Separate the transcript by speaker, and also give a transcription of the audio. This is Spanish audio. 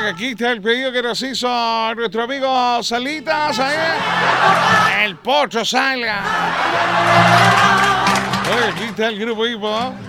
Speaker 1: que aquí está el pedido que nos hizo nuestro amigo Salitas. El Pocho Sala. Oye, aquí está el grupo Hipo.